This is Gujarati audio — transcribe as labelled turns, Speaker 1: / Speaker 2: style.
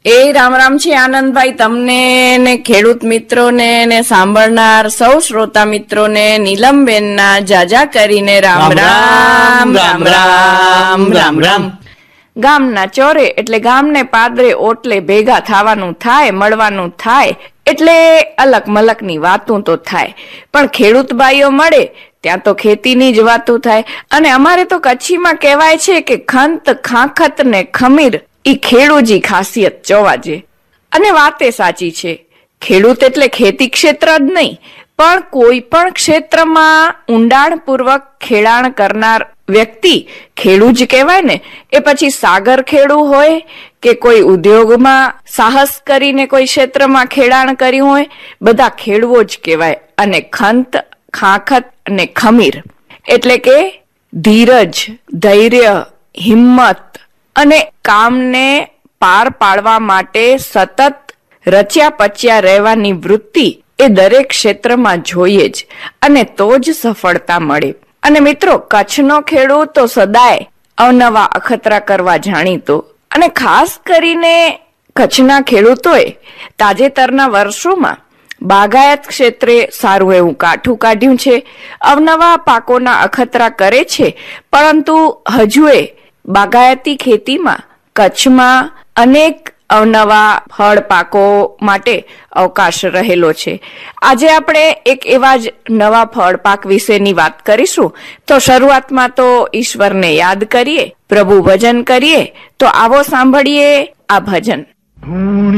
Speaker 1: એ રામ રામ છે આનંદભાઈ, તમને ને ખેડૂત મિત્રોને ને સાંભળનાર સૌ શ્રોતા મિત્રોને નીલમબેનના જાજા કરીને રામ રામ રામ રામ રામ રામ. ગામના ચોરે એટલે ગામને પાદરે ઓટલે ભેગા થવાનું થાય, મળવાનું થાય એટલે અલક મલકની વાતું તો થાય, પણ ખેડૂત ભાઈઓ મળે ત્યાં તો ખેતીની જ વાતું થાય. અને અમારે તો કચ્છીમાં કહેવાય છે કે ખંત ખાખત ને ખમીર ઈ ખેડૂજી ખાસિયત જોવાજે. અને વાતે સાચી છે, ખેડૂત એટલે ખેતી ક્ષેત્ર જ નહીં પણ કોઈ પણ ક્ષેત્રમાં ઊંડાણપૂર્વક ખેડાણ કરનાર વ્યક્તિ ખેડૂત જ કહેવાય ને. એ પછી સાગર ખેડૂ હોય કે કોઈ ઉદ્યોગમાં સાહસ કરીને કોઈ ક્ષેત્રમાં ખેડાણ કર્યું હોય, બધા ખેડૂઓ જ કહેવાય. અને ખંત ખાખત અને ખમીર એટલે કે ધીરજ, ધૈર્ય, હિંમત અને કામને પાર પાડવા માટે સતત રચ્યા પચ્યા રહેવાની વૃત્તિ એ દરેક ક્ષેત્રમાં જોઈએ જ, અને તો જ સફળતા મળે. અને મિત્રો, કચ્છનો ખેડૂત તો સદાય અવનવા અખતરા કરવા જાણીતો, અને ખાસ કરીને કચ્છના ખેડૂતોએ તાજેતરના વર્ષોમાં બાગાયત ક્ષેત્રે સારું એવું કાઠું કાઢ્યું છે. અવનવા પાકોના અખતરા કરે છે, પરંતુ હજુએ બાગાયતી ખેતીમાં કચ્છમાં અનેક અવનવા ફળ પાકો માટે અવકાશ રહેલો છે. આજે આપણે એક એવા જ નવા ફળ પાક વિશેની વાત કરીશું. તો શરૂઆતમાં તો ઈશ્વરને યાદ કરીએ, પ્રભુ ભજન કરીએ. તો આવો સાંભળીએ આ ભજન.